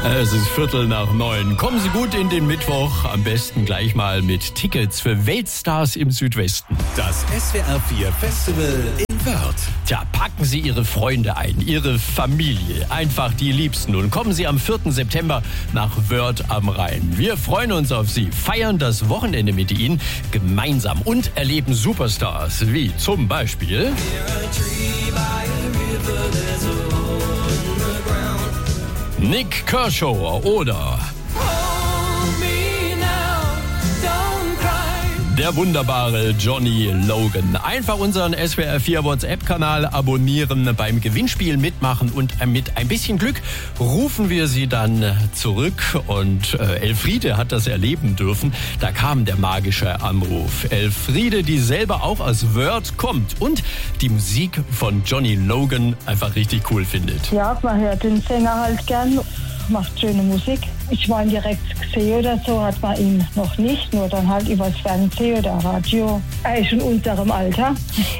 Es ist 8:45. Kommen Sie gut in den Mittwoch. Am besten gleich mal mit Tickets für Weltstars im Südwesten. Das SWR 4 Festival in Wörth. Tja, packen Sie Ihre Freunde ein, Ihre Familie, einfach die Liebsten. Und kommen Sie am 4. September nach Wörth am Rhein. Wir freuen uns auf Sie, feiern das Wochenende mit Ihnen gemeinsam und erleben Superstars wie zum Beispiel Nik Kershaw oder der wunderbare Johnny Logan. Einfach unseren SWR 4 WhatsApp-Kanal abonnieren, beim Gewinnspiel mitmachen und mit ein bisschen Glück rufen wir Sie dann zurück. Und Elfriede hat das erleben dürfen. Da kam der magische Anruf. Elfriede, die selber auch aus Wörth kommt und die Musik von Johnny Logan einfach richtig cool findet. Ja, man hört den Sänger halt gern. Macht schöne Musik. Ich meine, direkt gesehen oder so hat man ihn noch nicht, nur dann halt übers Fernsehen oder Radio. Er ist in unserem Alter.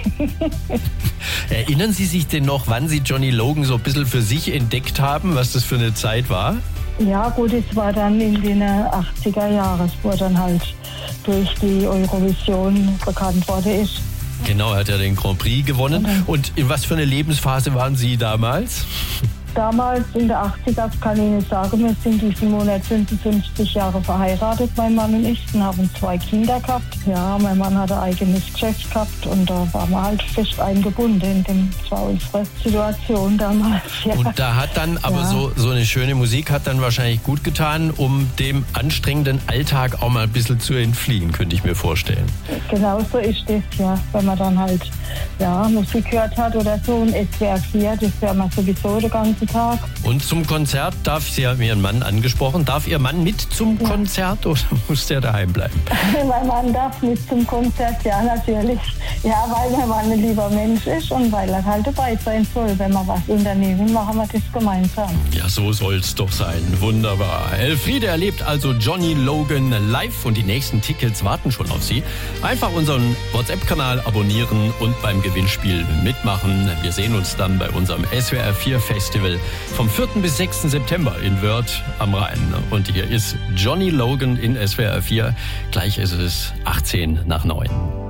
Erinnern Sie sich denn noch, wann Sie Johnny Logan so ein bisschen für sich entdeckt haben, was das für eine Zeit war? Ja gut, es war dann in den 80er Jahren, wo er dann halt durch die Eurovision bekannt worden ist. Genau, er hat ja den Grand Prix gewonnen. Und in was für eine Lebensphase waren Sie damals? Damals in der 80er kann ich Ihnen sagen, wir sind diesen Monat 55 Jahre verheiratet, mein Mann und ich, und haben 2 Kinder gehabt. Ja, mein Mann hat ein eigenes Geschäft gehabt und da waren wir halt fest eingebunden. Das war unsere Situation damals. Ja. Und da hat dann aber so eine schöne Musik hat dann wahrscheinlich gut getan, um dem anstrengenden Alltag auch mal ein bisschen zu entfliehen, könnte ich mir vorstellen. Genau so ist das, ja. Wenn man dann halt Musik gehört hat oder so und SWR 4, das wäre man sowieso den ganzen Tag. Und zum Konzert Sie haben Ihren Mann angesprochen, darf Ihr Mann mit zum Konzert oder muss der daheim bleiben? Mein Mann darf mit zum Konzert, ja natürlich. Ja, weil mein Mann ein lieber Mensch ist und weil er halt dabei sein soll. Wenn wir was unternehmen, machen wir das gemeinsam. Ja, so soll's doch sein. Wunderbar. Elfriede erlebt also Johnny Logan live und die nächsten Tickets warten schon auf Sie. Einfach unseren WhatsApp-Kanal abonnieren und beim Gewinnspiel mitmachen. Wir sehen uns dann bei unserem SWR 4 Festival vom 4. bis 6. September in Wörth am Rhein. Und hier ist Johnny Logan in SWR 4. Gleich ist es 8:10 nach 9.